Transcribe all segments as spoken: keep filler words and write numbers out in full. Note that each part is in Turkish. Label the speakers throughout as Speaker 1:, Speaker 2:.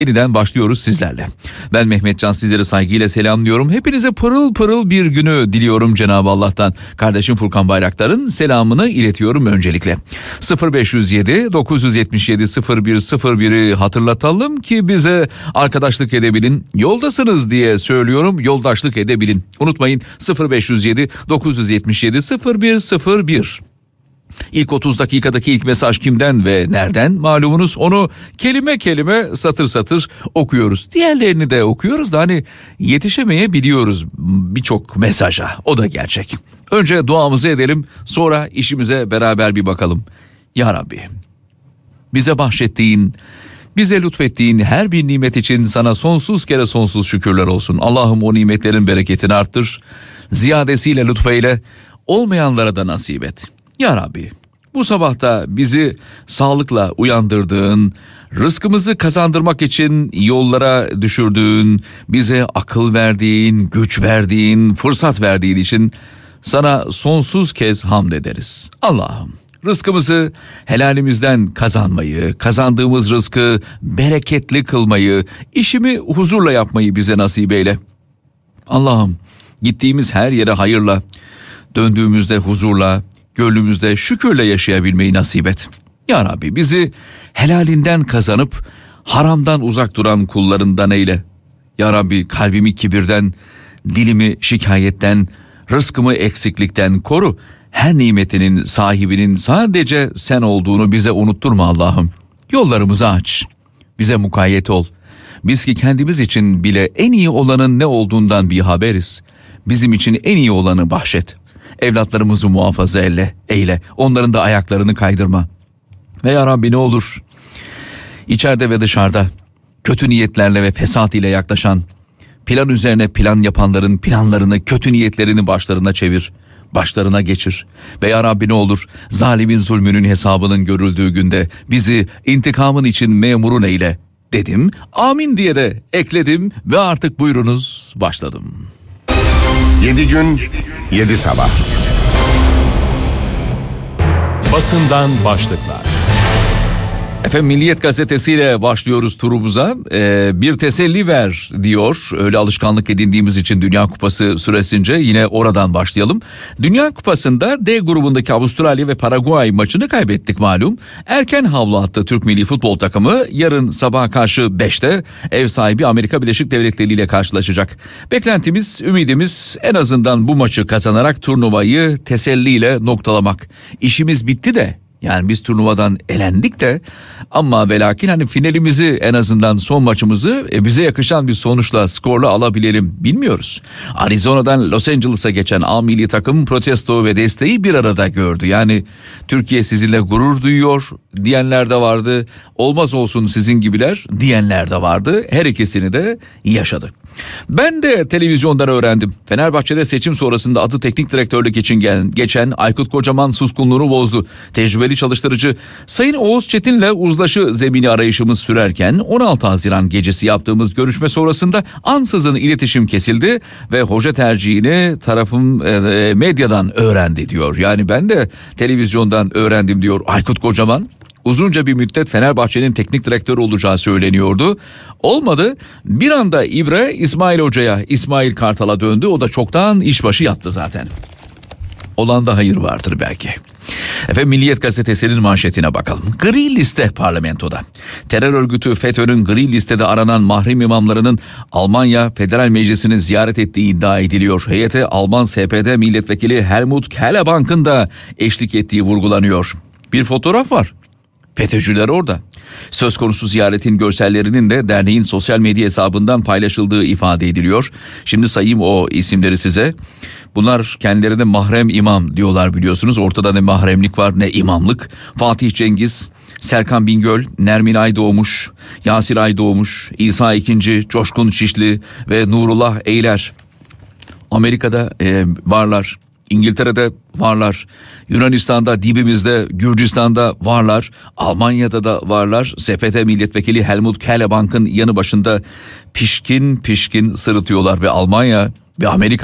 Speaker 1: Yeniden başlıyoruz sizlerle. Ben Mehmet Can, sizleri saygıyla selamlıyorum. Hepinize pırıl pırıl bir günü diliyorum Cenab-ı Allah'tan. Kardeşim Furkan Bayraktar'ın selamını iletiyorum öncelikle. sıfır beş yüz yedi dokuz yetmiş yedi sıfır bir sıfır bir'i hatırlatalım ki bize arkadaşlık edebilin. Yoldasınız diye söylüyorum, yoldaşlık edebilin. Unutmayın, sıfır beş yüz yedi dokuz yetmiş yedi sıfır bir sıfır bir. İlk otuz dakikadaki ilk mesaj kimden ve nereden malumunuz, onu kelime kelime satır satır okuyoruz. Diğerlerini de okuyoruz da hani yetişemeyebiliyoruz birçok mesaja, o da gerçek. Önce duamızı edelim, sonra işimize beraber bir bakalım. Ya Rabbi, bize bahşettiğin, bize lütfettiğin her bir nimet için sana sonsuz kere sonsuz şükürler olsun. Allah'ım o nimetlerin bereketini arttır, ziyadesiyle lütfeyle, olmayanlara da nasip et. Ya Rabbi, bu sabahta bizi sağlıkla uyandırdığın, rızkımızı kazandırmak için yollara düşürdüğün, bize akıl verdiğin, güç verdiğin, fırsat verdiğin için sana sonsuz kez hamd ederiz. Allah'ım, rızkımızı helalimizden kazanmayı, kazandığımız rızkı bereketli kılmayı, işimi huzurla yapmayı bize nasip eyle. Allah'ım, gittiğimiz her yere hayırla, döndüğümüzde huzurla, gönlümüzde şükürle yaşayabilmeyi nasip et. Ya Rabbi, bizi helalinden kazanıp haramdan uzak duran kullarından eyle. Ya Rabbi, kalbimi kibirden, dilimi şikayetten, rızkımı eksiklikten koru. Her nimetinin sahibinin sadece sen olduğunu bize unutturma Allah'ım. Yollarımızı aç, bize mukayyet ol. Biz ki kendimiz için bile en iyi olanın ne olduğundan bir haberiz. Bizim için en iyi olanı bahşet. Evlatlarımızı muhafaza eyle, eyle. Onların da ayaklarını kaydırma. Ve ya Rabbi, ne olur içeride ve dışarıda kötü niyetlerle ve fesat ile yaklaşan, plan üzerine plan yapanların planlarını, kötü niyetlerini başlarına çevir, başlarına geçir. Ve ya Rabbi, ne olur zalimin zulmünün hesabının görüldüğü günde bizi intikamın için memurun eyle dedim. Amin diye de ekledim ve artık buyurunuz başladım.
Speaker 2: Yedi gün, yedi sabah.
Speaker 3: Basından başlıklar.
Speaker 1: Efendim, Milliyet gazetesiyle başlıyoruz turumuza. Ee, bir teselli ver diyor. Öyle alışkanlık edindiğimiz için Dünya Kupası süresince yine oradan başlayalım. Dünya Kupası'nda D grubundaki Avustralya ve Paraguay maçını kaybettik malum. Erken havlu attı Türk milli futbol takımı. Yarın sabaha karşı beşte ev sahibi Amerika Birleşik Devletleri ile karşılaşacak. Beklentimiz, ümidimiz en azından bu maçı kazanarak turnuvayı teselliyle noktalamak. İşimiz bitti de, yani biz turnuvadan elendik de ama ve lakin hani finalimizi, en azından son maçımızı e, bize yakışan bir sonuçla, skorla alabilelim, bilmiyoruz. Arizona'dan Los Angeles'a geçen A milli takım protesto ve desteği bir arada gördü. Yani Türkiye sizinle gurur duyuyor diyenler de vardı, olmaz olsun sizin gibiler diyenler de vardı. Her ikisini de yaşadı. Ben de televizyondan öğrendim. Fenerbahçe'de seçim sonrasında adı teknik direktörlük için gelen, geçen Aykut Kocaman suskunluğunu bozdu. Tecrübeli çalıştırıcı Sayın Oğuz Çetin'le uzlaşı zemini arayışımız sürerken on altı Haziran gecesi yaptığımız görüşme sonrasında ansızın iletişim kesildi ve hoca tercihini tarafım e, medyadan öğrendi diyor. Yani ben de televizyondan öğrendim diyor Aykut Kocaman. Uzunca bir müddet Fenerbahçe'nin teknik direktörü olacağı söyleniyordu. Olmadı. Bir anda İbre İsmail Hoca'ya, İsmail Kartal'a döndü. O da çoktan işbaşı yaptı zaten. Olan da hayır vardır belki. Efendim, Milliyet gazetesinin manşetine bakalım. Gri liste parlamentoda. Terör örgütü FETÖ'nün gri listede aranan mahrem imamlarının Almanya Federal Meclisi'ni ziyaret ettiği iddia ediliyor. Heyete Alman S P D milletvekili Helmut Kellebank'ın da eşlik ettiği vurgulanıyor. Bir fotoğraf var. FETÖ'cüler orada. Söz konusu ziyaretin görsellerinin de derneğin sosyal medya hesabından paylaşıldığı ifade ediliyor. Şimdi sayayım o isimleri size. Bunlar kendilerine mahrem imam diyorlar, biliyorsunuz. Ortada ne mahremlik var ne imamlık. Fatih Cengiz, Serkan Bingöl, Nermin Aydoğmuş, Yasir Aydoğmuş, İsa İkinci, Coşkun Şişli ve Nurullah Eyler. Amerika'da e, varlar. İngiltere'de varlar, Yunanistan'da, dibimizde, Gürcistan'da varlar, Almanya'da da varlar. S P D milletvekili Helmut Kellebank'ın yanı başında pişkin pişkin sırıtıyorlar ve Almanya ve Amerika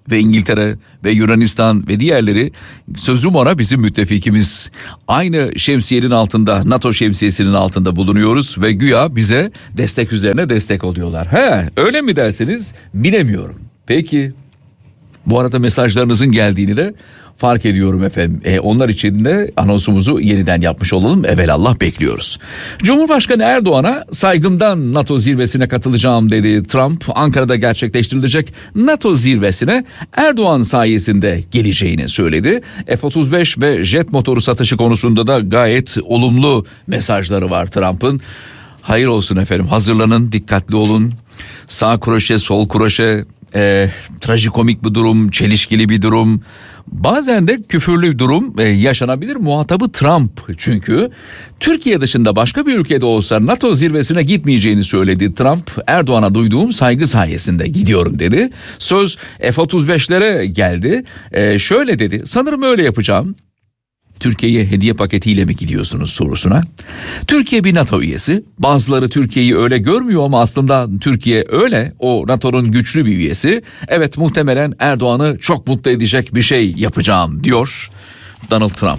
Speaker 1: ve İngiltere ve Yunanistan ve diğerleri sözüm ona bizim müttefikimiz. Aynı şemsiyenin altında, NATO şemsiyesinin altında bulunuyoruz ve güya bize destek üzerine destek oluyorlar. He, öyle mi derseniz bilemiyorum. Peki, bu arada mesajlarınızın geldiğini de fark ediyorum efendim. E, onlar için de anonsumuzu yeniden yapmış olalım. Evelallah bekliyoruz. Cumhurbaşkanı Erdoğan'a saygımdan NATO zirvesine katılacağım dedi Trump. Ankara'da gerçekleştirilecek NATO zirvesine Erdoğan sayesinde geleceğini söyledi. F otuz beş ve jet motoru satışı konusunda da gayet olumlu mesajları var Trump'ın. Hayır olsun efendim, hazırlanın, dikkatli olun. Sağ kroşe, sol kroşe, e, trajikomik bir durum, çelişkili bir durum. Bazen de küfürlü bir durum e, yaşanabilir. Muhatabı Trump çünkü. Türkiye dışında başka bir ülkede olsa NATO zirvesine gitmeyeceğini söyledi Trump. Erdoğan'a duyduğum saygı sayesinde gidiyorum dedi. Söz F otuz beşlere geldi. E, şöyle dedi, sanırım öyle yapacağım. Türkiye'ye hediye paketiyle mi gidiyorsunuz sorusuna. Türkiye bir NATO üyesi. Bazıları Türkiye'yi öyle görmüyor ama aslında Türkiye öyle. O NATO'nun güçlü bir üyesi. Evet, muhtemelen Erdoğan'ı çok mutlu edecek bir şey yapacağım diyor Donald Trump.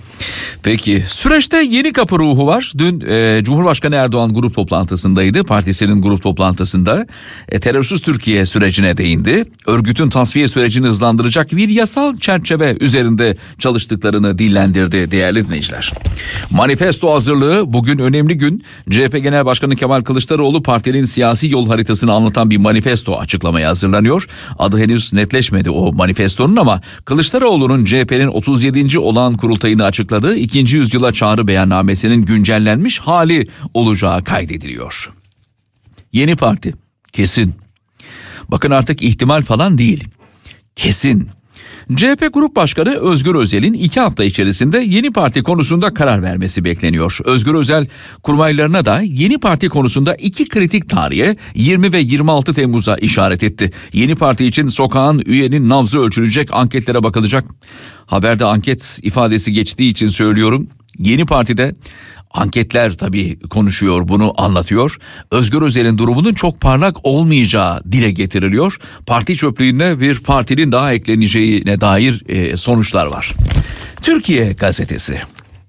Speaker 1: Peki, süreçte yeni kapı ruhu var. Dün e, Cumhurbaşkanı Erdoğan grup toplantısındaydı. Partisinin grup toplantısında e, terörsüz Türkiye sürecine değindi. Örgütün tasfiye sürecini hızlandıracak bir yasal çerçeve üzerinde çalıştıklarını dillendirdi değerli dinleyiciler. Manifesto hazırlığı bugün önemli gün. C H P Genel Başkanı Kemal Kılıçdaroğlu partinin siyasi yol haritasını anlatan bir manifesto açıklamaya hazırlanıyor. Adı henüz netleşmedi o manifestonun ama Kılıçdaroğlu'nun C H P'nin otuz yedinci olağan kurultayını açıkladığı ikinci yüzyıla çağrı beyannamesinin güncellenmiş hali olacağı kaydediliyor. Yeni parti kesin. Bakın, artık ihtimal falan değil. Kesin. C H P Grup Başkanı Özgür Özel'in iki hafta içerisinde yeni parti konusunda karar vermesi bekleniyor. Özgür Özel kurmaylarına da yeni parti konusunda iki kritik tarihe yirmi ve yirmi altı Temmuz'a işaret etti. Yeni parti için sokağın, üyenin nabzı ölçülecek, anketlere bakılacak. Haberde anket ifadesi geçtiği için söylüyorum. Yeni partide anketler tabii konuşuyor, bunu anlatıyor. Özgür Özel'in durumunun çok parlak olmayacağı dile getiriliyor. Parti çöplüğüne bir partinin daha ekleneceğine dair e, sonuçlar var. Türkiye Gazetesi.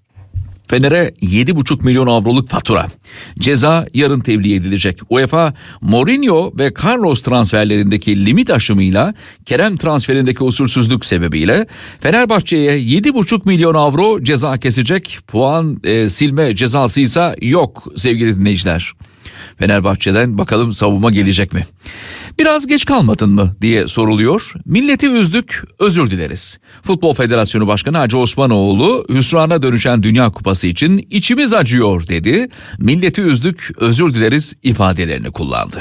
Speaker 1: Fener'e yedi buçuk milyon avroluk fatura. Ceza yarın tebliğ edilecek. UEFA, Mourinho ve Carlos transferlerindeki limit aşımıyla, Kerem transferindeki usulsüzlük sebebiyle Fenerbahçe'ye yedi buçuk milyon avro ceza kesecek. Puan e, silme cezasıysa yok sevgili dinleyiciler. Fenerbahçe'den bakalım savunma gelecek mi? Biraz geç kalmadın mı diye soruluyor. Milleti üzdük, özür dileriz. Futbol Federasyonu Başkanı Hacı Osmanoğlu hüsrana dönüşen Dünya Kupası için içimiz acıyor dedi. Milleti üzdük, özür dileriz ifadelerini kullandı.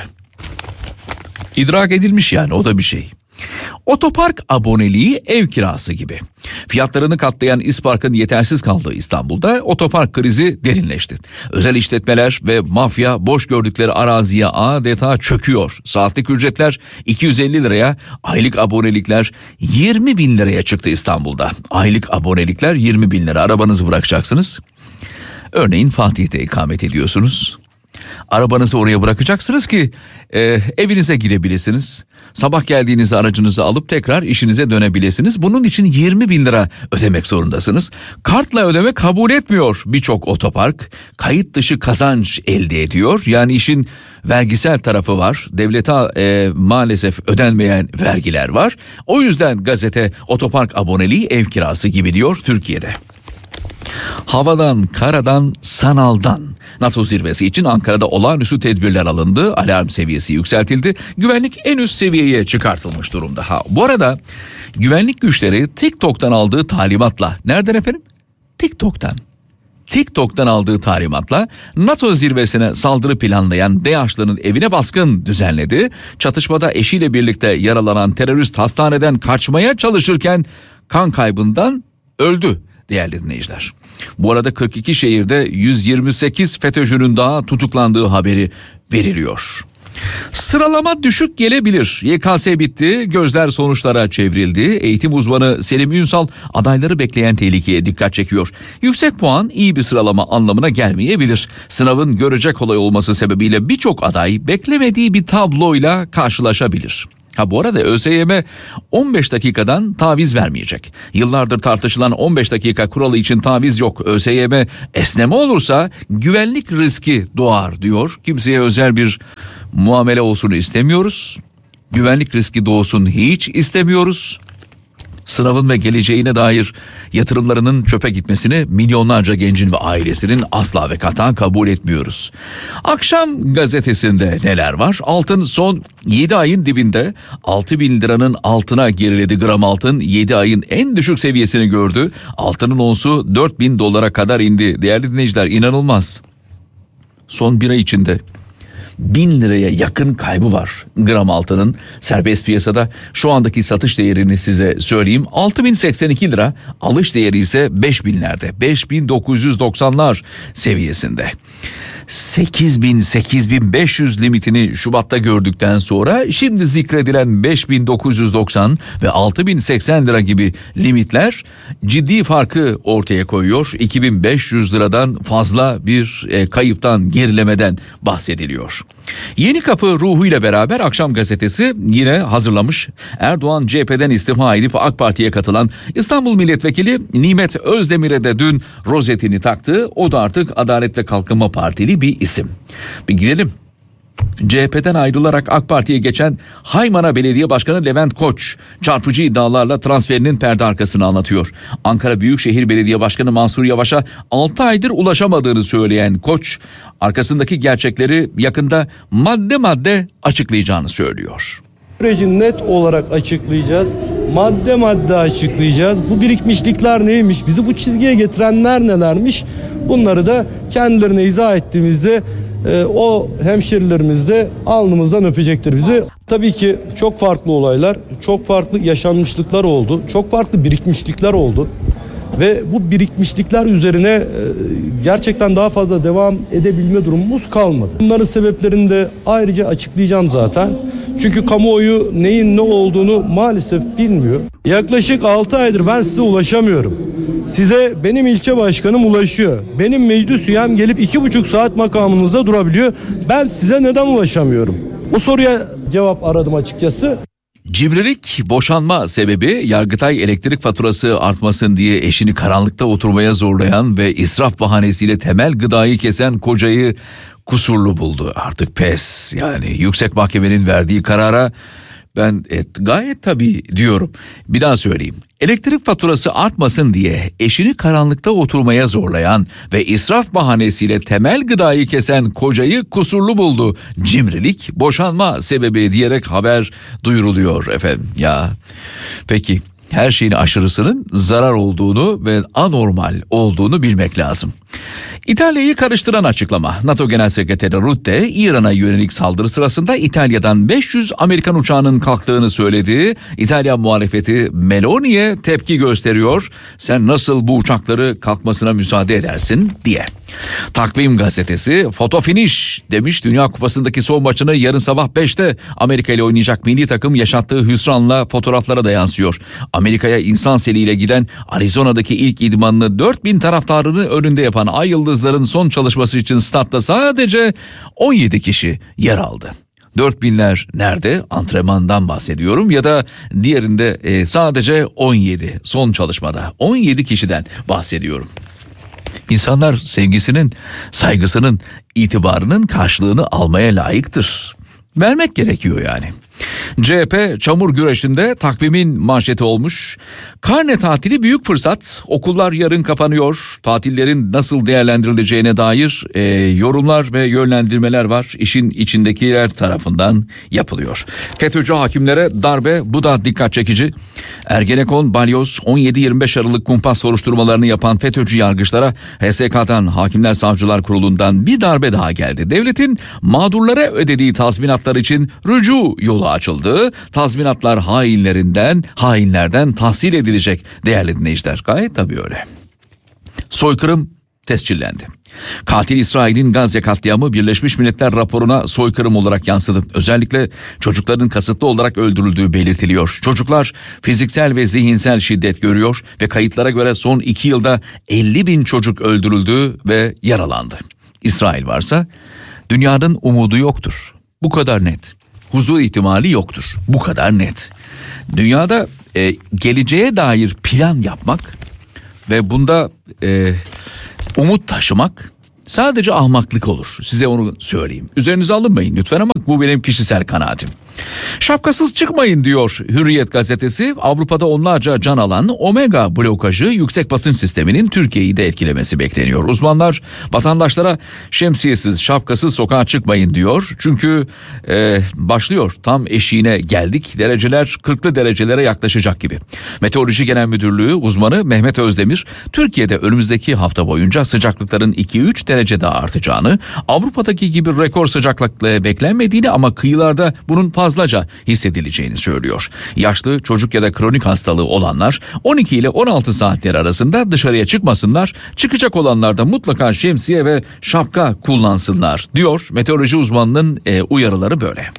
Speaker 1: İdrak edilmiş yani, o da bir şey. Otopark aboneliği ev kirası gibi. Fiyatlarını katlayan İspark'ın yetersiz kaldığı İstanbul'da otopark krizi derinleşti. Özel işletmeler ve mafya boş gördükleri araziye adeta çöküyor. Saatlik ücretler iki yüz elli liraya, aylık abonelikler yirmi bin liraya çıktı İstanbul'da. Aylık abonelikler yirmi bin lira. Arabanızı bırakacaksınız. Örneğin Fatih'te ikamet ediyorsunuz. Arabanızı oraya bırakacaksınız ki e, evinize gidebilirsiniz. Sabah geldiğinizde aracınızı alıp tekrar işinize dönebilirsiniz. Bunun için yirmi bin lira ödemek zorundasınız. Kartla ödeme kabul etmiyor birçok otopark. Kayıt dışı kazanç elde ediyor. Yani işin vergisel tarafı var. Devlete e, maalesef ödenmeyen vergiler var. O yüzden gazete otopark aboneliği ev kirası gibi diyor Türkiye'de. Havadan, karadan, sanaldan NATO zirvesi için Ankara'da olağanüstü tedbirler alındı. Alarm seviyesi yükseltildi. Güvenlik en üst seviyeye çıkartılmış durumda. Ha, bu arada güvenlik güçleri TikTok'tan aldığı talimatla, nereden efendim? TikTok'tan. TikTok'tan aldığı talimatla NATO zirvesine saldırı planlayan DAEŞ'lının evine baskın düzenledi. Çatışmada eşiyle birlikte yaralanan terörist hastaneden kaçmaya çalışırken kan kaybından öldü değerli dinleyiciler. Bu arada kırk iki şehirde yüz yirmi sekiz FETÖ'cünün daha tutuklandığı haberi veriliyor. Sıralama düşük gelebilir. Y K S bitti, gözler sonuçlara çevrildi. Eğitim uzmanı Selim Ünsal adayları bekleyen tehlikeye dikkat çekiyor. Yüksek puan iyi bir sıralama anlamına gelmeyebilir. Sınavın görecek kolay olması sebebiyle birçok aday beklemediği bir tabloyla karşılaşabilir. Ha bu arada ÖSYM on beş dakikadan taviz vermeyecek. Yıllardır tartışılan on beş dakika kuralı için taviz yok. ÖSYM esneme olursa güvenlik riski doğar diyor. Kimseye özel bir muamele olsun istemiyoruz. Güvenlik riski doğsun hiç istemiyoruz. Sınavın ve geleceğine dair yatırımlarının çöpe gitmesini milyonlarca gencin ve ailesinin asla ve kata kabul etmiyoruz. Akşam gazetesinde neler var? Altın son yedi ayın dibinde altı bin liranın altına geriledi. Gram altın yedi ayın en düşük seviyesini gördü. Altının onsu dört bin dolara kadar indi. Değerli dinleyiciler, inanılmaz. Son bir ay içinde bin liraya yakın kaybı var gram altının serbest piyasada. Şu andaki satış değerini size söyleyeyim. altı bin seksen iki lira, alış değeri ise beş binlerde. beş bin dokuz yüz doksanlar seviyesinde. sekiz bin sekiz bin beş yüz limitini Şubat'ta gördükten sonra şimdi zikredilen beş bin dokuz yüz doksan ve altı bin seksen lira gibi limitler ciddi farkı ortaya koyuyor. iki bin beş yüz liradan fazla bir e, kayıptan, gerilemeden bahsediliyor. Yeni Kapı ruhuyla beraber Akşam gazetesi yine hazırlamış. Erdoğan C H P'den istifa edip AK Parti'ye katılan İstanbul Milletvekili Nimet Özdemir'e de dün rozetini taktı. O da artık Adalet ve Kalkınma Partili bir isim. Bir gidelim. C H P'den ayrılarak AK Parti'ye geçen Haymana Belediye Başkanı Levent Koç çarpıcı iddialarla transferinin perde arkasını anlatıyor. Ankara Büyükşehir Belediye Başkanı Mansur Yavaş'a altı aydır ulaşamadığını söyleyen Koç, arkasındaki gerçekleri yakında madde madde açıklayacağını söylüyor.
Speaker 4: Süreci net olarak açıklayacağız. Madde madde açıklayacağız. Bu birikmişlikler neymiş? Bizi bu çizgiye getirenler nelermiş? Bunları da kendilerine izah ettiğimizde e, o hemşerilerimiz de alnımızdan öpecektir bizi. Tabii ki çok farklı olaylar, çok farklı yaşanmışlıklar oldu. Çok farklı birikmişlikler oldu. Ve bu birikmişlikler üzerine e, gerçekten daha fazla devam edebilme durumumuz kalmadı. Bunların sebeplerini de ayrıca açıklayacağım zaten. Çünkü kamuoyu neyin ne olduğunu maalesef bilmiyor. Yaklaşık altı aydır ben size ulaşamıyorum. Size benim ilçe başkanım ulaşıyor. Benim meclis üyem gelip iki buçuk saat makamınızda durabiliyor. Ben size neden ulaşamıyorum? Bu soruya cevap aradım açıkçası.
Speaker 1: Cimrilik boşanma sebebi. Yargıtay elektrik faturası artmasın diye eşini karanlıkta oturmaya zorlayan ve israf bahanesiyle temel gıdayı kesen kocayı kusurlu buldu. Artık pes, yani yüksek mahkemenin verdiği karara ben et, gayet tabii diyorum. Bir daha söyleyeyim. Elektrik faturası artmasın diye eşini karanlıkta oturmaya zorlayan ve israf bahanesiyle temel gıdayı kesen kocayı kusurlu buldu. Cimrilik boşanma sebebi diyerek haber duyuruluyor efendim. Ya peki, her şeyin aşırısının zarar olduğunu ve anormal olduğunu bilmek lazım. İtalya'yı karıştıran açıklama. NATO Genel Sekreteri Rutte, İran'a yönelik saldırı sırasında İtalya'dan beş yüz Amerikan uçağının kalktığını söyledi. İtalya muhalefeti Meloni'ye tepki gösteriyor. Sen nasıl bu uçakları kalkmasına müsaade edersin diye. Takvim gazetesi foto finish demiş. Dünya Kupası'ndaki son maçını yarın sabah beşte Amerika ile oynayacak milli takım yaşattığı hüsranla fotoğraflara da yansıyor. Amerika'ya insan seliyle giden Arizona'daki ilk idmanını dört bin taraftarını önünde yapan Ay Yıldızların son çalışması için statta sadece on yedi kişi yer aldı. dört binler nerede? Antrenmandan bahsediyorum, ya da diğerinde e, sadece on yedi, son çalışmada on yedi kişiden bahsediyorum. İnsanlar sevgisinin, saygısının, itibarının karşılığını almaya layıktır. Vermek gerekiyor yani. C H P çamur güreşinde takvimin manşeti olmuş. Karne tatili büyük fırsat. Okullar yarın kapanıyor. Tatillerin nasıl değerlendirileceğine dair e, yorumlar ve yönlendirmeler var. İşin içindekiler tarafından yapılıyor. FETÖ'cü hakimlere darbe, bu da dikkat çekici. Ergenekon, Balyoz, on yedi yirmi beş Aralık kumpas soruşturmalarını yapan FETÖ'cü yargıçlara H S K'dan, Hakimler Savcılar Kurulu'ndan bir darbe daha geldi. Devletin mağdurlara ödediği tazminatlar için rücu yolu açıldı. Tazminatlar hainlerinden, hainlerden tahsil edilecek değerli dinleyiciler. Gayet tabii öyle. Soykırım tescillendi. Katil İsrail'in Gazze katliamı Birleşmiş Milletler raporuna soykırım olarak yansıdı. Özellikle çocukların kasıtlı olarak öldürüldüğü belirtiliyor. Çocuklar fiziksel ve zihinsel şiddet görüyor ve kayıtlara göre son iki yılda elli bin çocuk öldürüldü ve yaralandı. İsrail varsa dünyanın umudu yoktur. Bu kadar net. huzur ihtimali yoktur. Bu kadar net. Dünyada e, geleceğe dair plan yapmak ve bunda e, umut taşımak sadece ahmaklık olur. Size onu söyleyeyim. Üzerinize alınmayın lütfen ama bu benim kişisel kanaatim. Şapkasız çıkmayın diyor Hürriyet gazetesi. Avrupa'da onlarca can alan omega blokajı yüksek basınç sisteminin Türkiye'yi de etkilemesi bekleniyor. Uzmanlar vatandaşlara şemsiyesiz, şapkasız sokağa çıkmayın diyor. Çünkü e, başlıyor, tam eşiğine geldik. Dereceler kırklı derecelere yaklaşacak gibi. Meteoroloji Genel Müdürlüğü uzmanı Mehmet Özdemir, Türkiye'de önümüzdeki hafta boyunca sıcaklıkların iki üç derece daha artacağını, Avrupa'daki gibi rekor sıcaklıkla beklenmediğini ama kıyılarda bunun fazlaca hissedileceğini söylüyor. Yaşlı, çocuk ya da kronik hastalığı olanlar on iki ile on altı saatler arasında dışarıya çıkmasınlar. Çıkacak olanlar da mutlaka şemsiye ve şapka kullansınlar diyor. Meteoroloji uzmanının e, uyarıları böyle.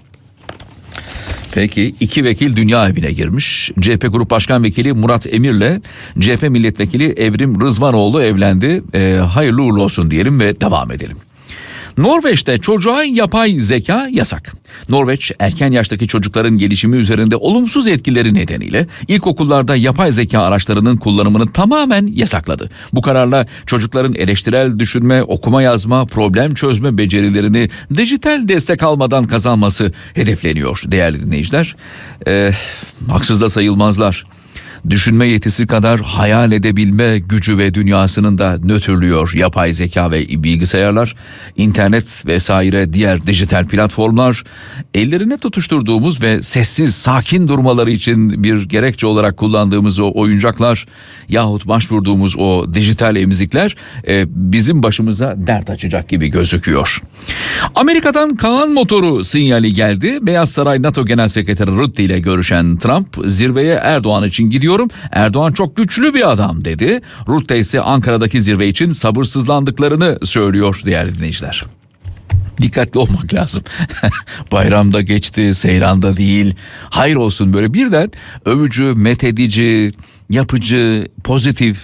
Speaker 1: Peki iki vekil dünya evine girmiş. C H P Grup Başkan Vekili Murat Emir'le C H P Milletvekili Evrim Rızvanoğlu evlendi. E, hayırlı uğurlu olsun diyelim ve devam edelim. Norveç'te çocuğa yapay zeka yasak. Norveç erken yaştaki çocukların gelişimi üzerinde olumsuz etkileri nedeniyle ilkokullarda yapay zeka araçlarının kullanımını tamamen yasakladı. Bu kararla çocukların eleştirel düşünme, okuma yazma, problem çözme becerilerini dijital destek almadan kazanması hedefleniyor değerli dinleyiciler. Ee, haksız da sayılmazlar. Düşünme yetisi kadar hayal edebilme gücü ve dünyasının da nötrlüyor yapay zeka ve bilgisayarlar, internet vesaire diğer dijital platformlar. Ellerine tutuşturduğumuz ve sessiz, sakin durmaları için bir gerekçe olarak kullandığımız o oyuncaklar yahut başvurduğumuz o dijital emzikler e, bizim başımıza dert açacak gibi gözüküyor. Amerika'dan Kaan motoru sinyali geldi. Beyaz Saray NATO Genel Sekreteri Rutte ile görüşen Trump, zirveye Erdoğan için gidiyor. Erdoğan çok güçlü bir adam dedi. Rutte ise Ankara'daki zirve için sabırsızlandıklarını söylüyor değerli dinleyiciler. Dikkatli olmak lazım. Bayramda geçti, seyranda değil. Hayır olsun, böyle birden övücü, methedici, yapıcı, pozitif,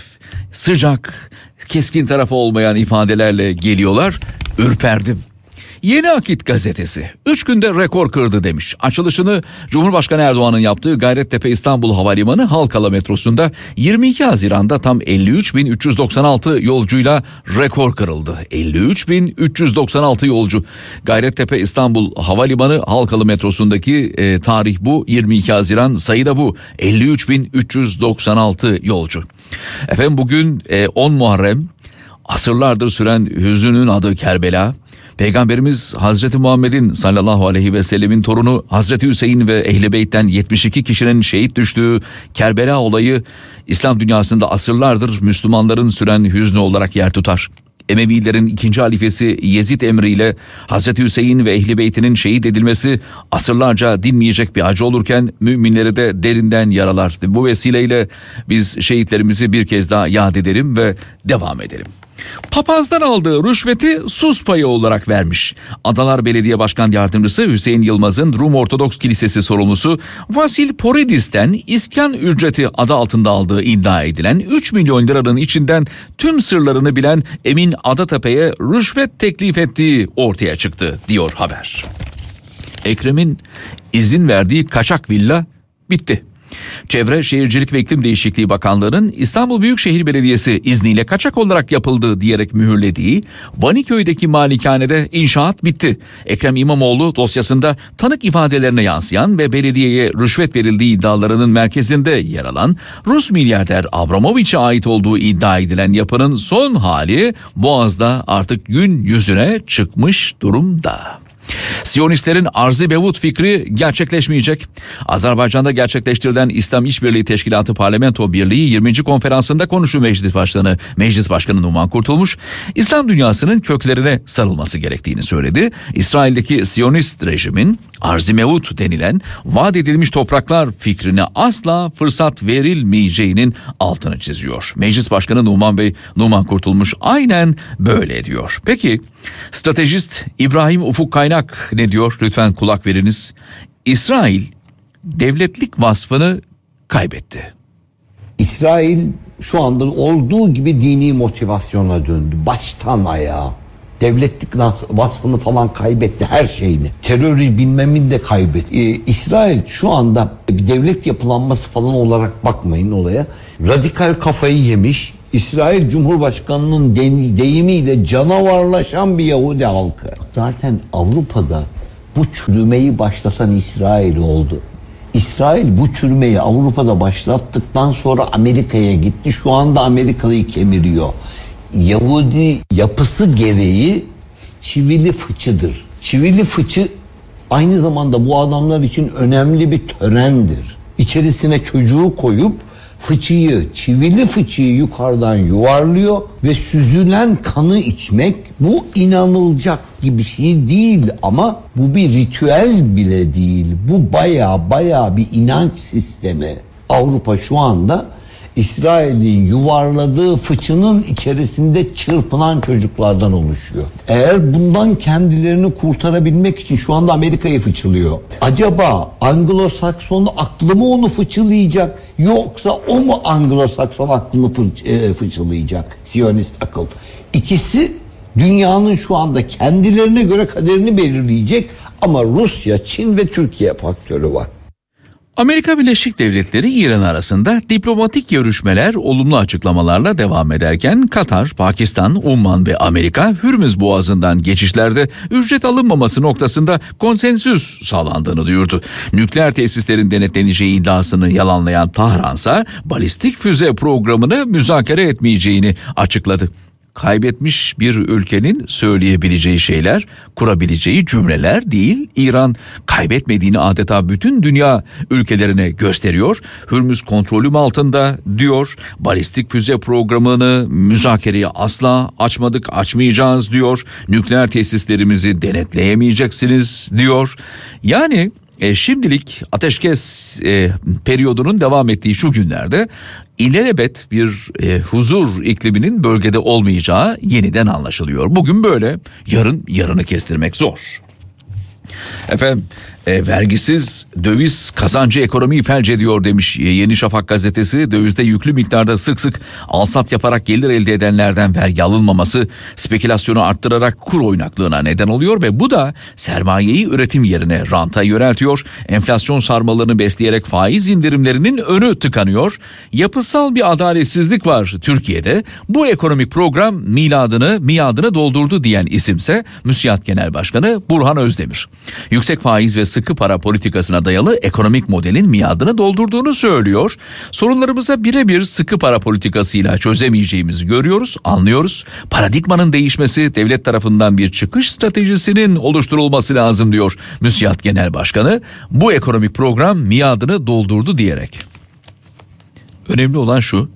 Speaker 1: sıcak, keskin tarafı olmayan ifadelerle geliyorlar. Ürperdim. Yeni Akit gazetesi üç günde rekor kırdı demiş. Açılışını Cumhurbaşkanı Erdoğan'ın yaptığı Gayrettepe İstanbul Havalimanı Halkalı metrosunda yirmi iki Haziran'da tam elli üç bin üç yüz doksan altı yolcuyla rekor kırıldı. elli üç bin üç yüz doksan altı yolcu. Gayrettepe İstanbul Havalimanı Halkalı metrosundaki e, tarih bu. yirmi iki Haziran sayı da bu. elli üç bin üç yüz doksan altı yolcu. Efendim bugün e, on Muharrem, asırlardır süren hüznün adı Kerbela. Peygamberimiz Hazreti Muhammed'in sallallahu aleyhi ve sellemin torunu Hazreti Hüseyin ve Ehl-i Beyt'ten yetmiş iki kişinin şehit düştüğü Kerbela olayı İslam dünyasında asırlardır Müslümanların süren hüznü olarak yer tutar. Emevilerin ikinci halifesi Yezid emriyle Hazreti Hüseyin ve Ehl-i Beyt'inin şehit edilmesi asırlarca dinmeyecek bir acı olurken müminleri de derinden yaralar. Bu vesileyle biz şehitlerimizi bir kez daha yad edelim ve devam edelim. Papazdan aldığı rüşveti sus payı olarak vermiş. Adalar Belediye Başkan Yardımcısı Hüseyin Yılmaz'ın Rum Ortodoks Kilisesi sorumlusu Vasil Poridis'ten iskan ücreti adı altında aldığı iddia edilen üç milyon liranın içinden tüm sırlarını bilen Emin Adatepe'ye rüşvet teklif ettiği ortaya çıktı diyor haber. Ekrem'in izin verdiği kaçak villa bitti. Çevre, Şehircilik ve İklim Değişikliği Bakanlığı'nın İstanbul Büyükşehir Belediyesi izniyle kaçak olarak yapıldı diyerek mühürlediği Vaniköy'deki malikanede inşaat bitti. Ekrem İmamoğlu dosyasında tanık ifadelerine yansıyan ve belediyeye rüşvet verildiği iddialarının merkezinde yer alan Rus milyarder Abramovich'e ait olduğu iddia edilen yapının son hali Boğaz'da artık gün yüzüne çıkmış durumda. Siyonistlerin Arz-ı Mevut fikri gerçekleşmeyecek. Azerbaycan'da gerçekleştirilen İslam İşbirliği Teşkilatı Parlamento Birliği yirminci konferansında konuşu Meclis Başkanı, Meclis Başkanı Numan Kurtulmuş, İslam dünyasının köklerine sarılması gerektiğini söyledi. İsrail'deki Siyonist rejimin Arz-ı Mevut denilen vaat edilmiş topraklar fikrine asla fırsat verilmeyeceğinin altını çiziyor. Meclis Başkanı Numan Bey, Numan Kurtulmuş aynen böyle diyor. Peki stratejist İbrahim Ufuk Kaynak ne diyor? Lütfen kulak veriniz. İsrail devletlik vasfını kaybetti.
Speaker 5: İsrail şu anda olduğu gibi dini motivasyona döndü. Baştan ayağa. Devletlik vasfını falan kaybetti, her şeyini. Terörü bilmemin de kaybetti. Ee, İsrail şu anda bir devlet yapılanması falan olarak bakmayın olaya. Radikal kafayı yemiş. İsrail Cumhurbaşkanı'nın deyimiyle canavarlaşan bir Yahudi halkı. Zaten Avrupa'da bu çürümeyi başlatan İsrail oldu. İsrail bu çürümeyi Avrupa'da başlattıktan sonra Amerika'ya gitti. Şu anda Amerika'yı kemiriyor. Yahudi yapısı gereği çivili fıçıdır. Çivili fıçı aynı zamanda bu adamlar için önemli bir törendir. İçerisine çocuğu koyup fıçıyı, çivili fıçıyı yukarıdan yuvarlıyor ve süzülen kanı içmek, bu inanılacak gibi şey değil ama bu bir ritüel bile değil. Bu baya baya bir inanç sistemi. Avrupa şu anda İsrail'in yuvarladığı fıçının içerisinde çırpınan çocuklardan oluşuyor. Eğer bundan kendilerini kurtarabilmek için şu anda Amerika'yı fıçılıyor. Acaba Anglo-Sakson aklı mı onu fıçılayacak, yoksa o mu Anglo-Sakson aklını fıç- e, fıçılayacak? Siyonist akıl. İkisi dünyanın şu anda kendilerine göre kaderini belirleyecek ama Rusya, Çin ve Türkiye faktörü var.
Speaker 1: Amerika Birleşik Devletleri İran arasında diplomatik görüşmeler olumlu açıklamalarla devam ederken Katar, Pakistan, Umman ve Amerika Hürmüz Boğazı'ndan geçişlerde ücret alınmaması noktasında konsensüs sağlandığını duyurdu. Nükleer tesislerin denetleneceği iddiasını yalanlayan Tahran'sa balistik füze programını müzakere etmeyeceğini açıkladı. Kaybetmiş bir ülkenin söyleyebileceği şeyler, kurabileceği cümleler değil. İran kaybetmediğini adeta bütün dünya ülkelerine gösteriyor. Hürmüz kontrolüm altında diyor. Balistik füze programını müzakereye asla açmadık, açmayacağız diyor. Nükleer tesislerimizi denetleyemeyeceksiniz diyor. Yani E, şimdilik ateşkes e, periyodunun devam ettiği şu günlerde ilelebet bir e, huzur ikliminin bölgede olmayacağı yeniden anlaşılıyor. Bugün böyle, yarın yarını kestirmek zor. Efendim e, vergisiz döviz kazancı ekonomiyi felç ediyor demiş e, Yeni Şafak gazetesi. Dövizde yüklü miktarda sık sık alsat yaparak gelir elde edenlerden vergi alınmaması spekülasyonu arttırarak kur oynaklığına neden oluyor ve bu da sermayeyi üretim yerine ranta yöneltiyor. Enflasyon sarmalını besleyerek faiz indirimlerinin önü tıkanıyor. Yapısal bir adaletsizlik var Türkiye'de. Bu ekonomik program miladını miadını doldurdu diyen isimse MÜSİAD Genel Başkanı Burhan Özdemir. Yüksek faiz ve sıkı para politikasına dayalı ekonomik modelin miadını doldurduğunu söylüyor. Sorunlarımıza birebir sıkı para politikasıyla çözemeyeceğimizi görüyoruz, anlıyoruz. Paradigmanın değişmesi, devlet tarafından bir çıkış stratejisinin oluşturulması lazım diyor MÜSİAD Genel Başkanı. Bu ekonomik program miadını doldurdu diyerek. Önemli olan şu: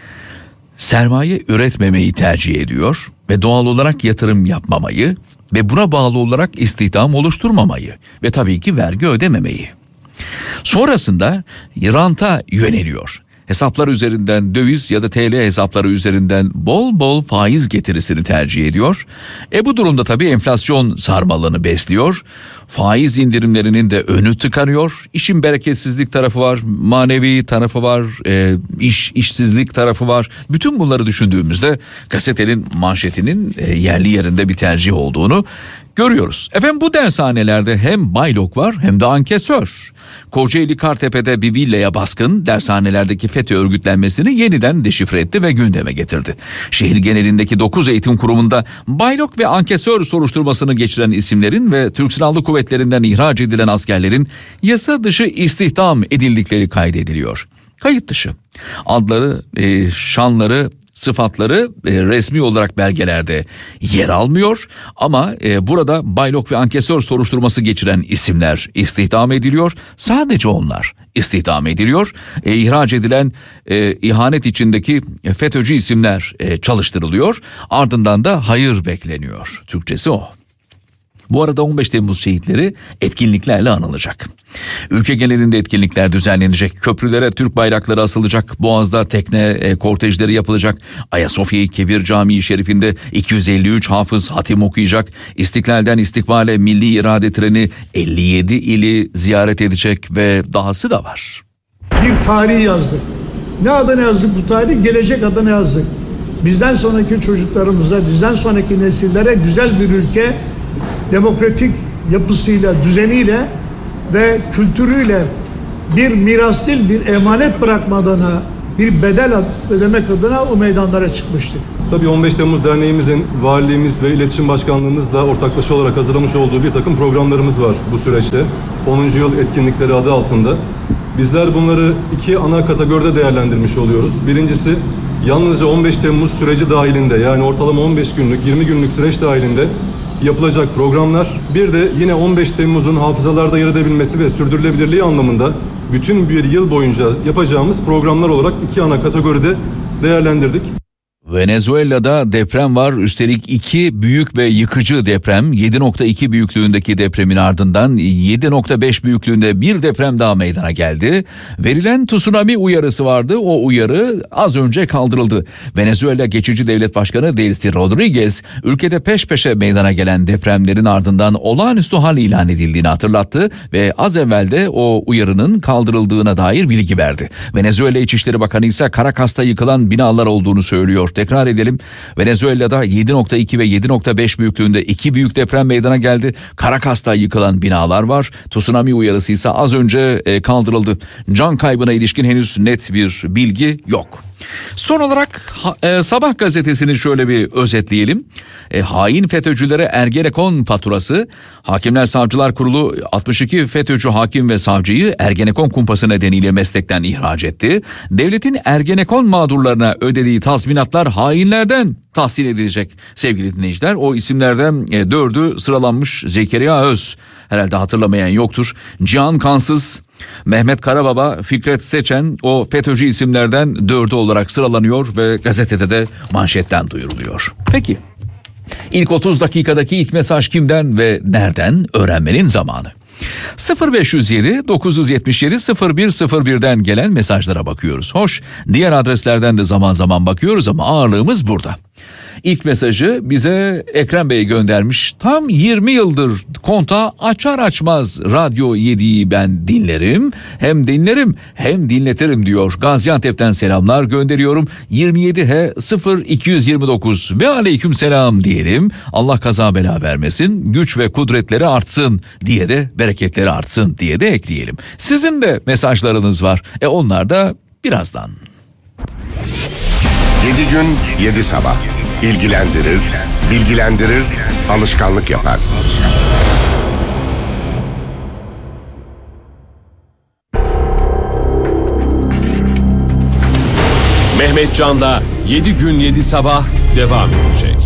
Speaker 1: sermaye üretmemeyi tercih ediyor ve doğal olarak yatırım yapmamayı ve buna bağlı olarak istihdam oluşturmamayı ve tabii ki vergi ödememeyi. Sonrasında ranta yöneliyor. Hesaplar üzerinden döviz ya da T L hesapları üzerinden bol bol faiz getirisini tercih ediyor. E bu durumda tabii enflasyon sarmalını besliyor. Faiz indirimlerinin de önü tıkanıyor. İşin bereketsizlik tarafı var, manevi tarafı var, e, iş işsizlik tarafı var. Bütün bunları düşündüğümüzde gazetenin manşetinin e, yerli yerinde bir tercih olduğunu görüyoruz. Efendim bu dershanelerde hem baylok var hem de ankesör. Kocaeli Kartepe'de bir villaya baskın dershanelerdeki FETÖ örgütlenmesini yeniden deşifre etti ve gündeme getirdi. Şehir genelindeki dokuz eğitim kurumunda baylok ve ankesör soruşturmasını geçiren isimlerin ve Türk Silahlı Kuvvetlerinden ihraç edilen askerlerin yasa dışı istihdam edildikleri kaydediliyor. Kayıt dışı. Adları, e, şanları, sıfatları e, resmi olarak belgelerde yer almıyor ama e, burada baylok ve ankesör soruşturması geçiren isimler istihdam ediliyor. Sadece onlar istihdam ediliyor. E, ihraç edilen e, ihanet içindeki FETÖ'cü isimler e, çalıştırılıyor. Ardından da hayır bekleniyor. Türkçesi o. Bu arada on beş Temmuz şehitleri etkinliklerle anılacak. Ülke genelinde etkinlikler düzenlenecek. Köprülere Türk bayrakları asılacak. Boğaz'da tekne e, kortejleri yapılacak. Ayasofya Kebir Camii Şerifinde iki yüz elli üç hafız hatim okuyacak. İstiklal'den istikbale milli irade treni elli yedi ili ziyaret edecek ve dahası da var.
Speaker 6: Bir tarih yazdık. Ne adına yazdık bu tarih? Gelecek adına yazdık. bizden sonraki çocuklarımıza, bizden sonraki nesillere güzel bir ülke, demokratik yapısıyla, düzeniyle ve kültürüyle bir miras değil, bir emanet bırakmadığına, bir bedel ödemek adına o meydanlara çıkmıştık.
Speaker 7: Tabii on beş Temmuz Derneğimizin, valiliğimiz ve iletişim başkanlığımızla ortaklaşa olarak hazırlamış olduğu bir takım programlarımız var bu süreçte. onuncu yıl etkinlikleri adı altında. Bizler bunları iki ana kategoride değerlendirmiş oluyoruz. Birincisi, yalnızca on beş Temmuz süreci dahilinde, yani ortalama on beş günlük, yirmi günlük süreç dahilinde yapılacak programlar. Bir de yine on beş Temmuz'un hafızalarda yer edebilmesi ve sürdürülebilirliği anlamında bütün bir yıl boyunca yapacağımız programlar olarak iki ana kategoride değerlendirdik.
Speaker 1: Venezuela'da deprem var. Üstelik iki büyük ve yıkıcı deprem. yedi nokta iki büyüklüğündeki depremin ardından yedi nokta beş büyüklüğünde bir deprem daha meydana geldi. Verilen tsunami uyarısı vardı. O uyarı az önce kaldırıldı. Venezuela geçici devlet başkanı Delcy Rodriguez ülkede peş peşe meydana gelen depremlerin ardından olağanüstü hal ilan edildiğini hatırlattı ve az evvel de o uyarının kaldırıldığına dair bilgi verdi. Venezuela İçişleri Bakanı ise Caracas'ta yıkılan binalar olduğunu söylüyor. Tekrar edelim. Venezuela'da yedi nokta iki ve yedi nokta beş büyüklüğünde iki büyük deprem meydana geldi. Caracas'ta yıkılan binalar var. Tsunami uyarısı ise az önce e, kaldırıldı. Can kaybına ilişkin henüz net bir bilgi yok. Son olarak ha, e, Sabah gazetesini şöyle bir özetleyelim. E, hain FETÖ'cülere Ergenekon faturası. Hakimler Savcılar Kurulu altmış iki FETÖ'cü hakim ve savcıyı Ergenekon kumpası nedeniyle meslekten ihraç etti. Devletin Ergenekon mağdurlarına ödediği tazminatlar hainlerden tahsil edilecek sevgili dinleyiciler. O isimlerden e, dördü sıralanmış. Zekeriya Öz, herhalde hatırlamayan yoktur. Cihan Kansız, Mehmet Karababa, Fikret Seçen o FETÖ'cü isimlerden dördü olarak sıralanıyor ve gazetede de manşetten duyuruluyor. Peki ilk otuz dakikadaki ilk mesaj kimden ve nereden öğrenmenin zamanı. sıfır beş yüz yedi dokuz yüz yetmiş yedi sıfır bir sıfır birden gelen mesajlara bakıyoruz. Hoş, diğer adreslerden de zaman zaman bakıyoruz ama ağırlığımız burada. İlk mesajı bize Ekrem Bey göndermiş. Tam yirmi yıldır kontağı açar açmaz Radyo yediyi ben dinlerim. Hem dinlerim hem dinletirim diyor. Gaziantep'ten selamlar gönderiyorum. yirmi yedi H sıfır iki yüz yirmi dokuz ve aleyküm selam diyelim. Allah kaza bela vermesin. Güç ve kudretleri artsın diye de bereketleri artsın diye de ekleyelim. Sizin de mesajlarınız var. E onlar da birazdan.
Speaker 2: yedi gün yedi sabah. İlgilendirir, bilgilendirir, alışkanlık yapar.
Speaker 3: Mehmet Can'la yedi gün yedi sabah devam edecek.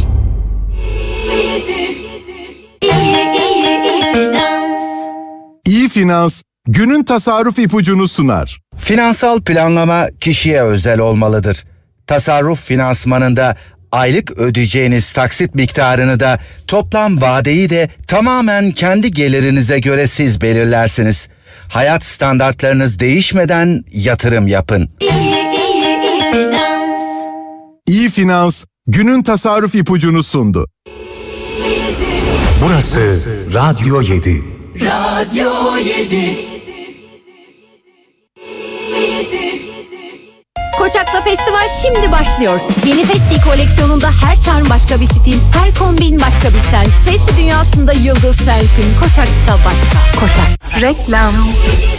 Speaker 8: İyi Finans, günün tasarruf ipucunu sunar.
Speaker 9: Finansal planlama kişiye özel olmalıdır. Tasarruf finansmanında aylık ödeyeceğiniz taksit miktarını da toplam vadeyi de tamamen kendi gelirinize göre siz belirlersiniz. Hayat standartlarınız değişmeden yatırım yapın. İyi, iyi, iyi
Speaker 8: finans. İyi Finans, günün tasarruf ipucunu sundu.
Speaker 10: Burası Radyo yedi.
Speaker 11: Radyo yedi.
Speaker 12: Koçak'ta festival şimdi başlıyor. Yeni Festi koleksiyonunda her charm başka bir stil, her kombin başka bir sen. Festi dünyasında yıldız sensin. Koçak'ta başka. Koçak. Reklam.